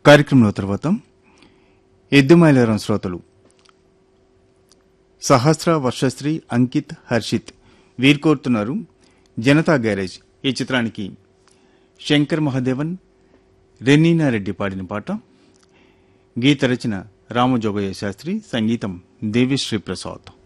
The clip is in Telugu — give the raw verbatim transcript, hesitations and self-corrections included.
కార్యక్రమంలో తర్వాత ఎద్దుమైలారం శ్రోతలు సహస్ర, వర్షశ్రీ, అంకిత్, హర్షిత్ వీరు కోరుతున్నారు జనతా గ్యారేజ్ ఈ చిత్రానికి శంకర్ మహాదేవన్, రెన్నీనారెడ్డి పాడిన పాట. గీత రచన రామజోగయ్య శాస్త్రి, సంగీతం దేవిశ్రీ ప్రసాద్.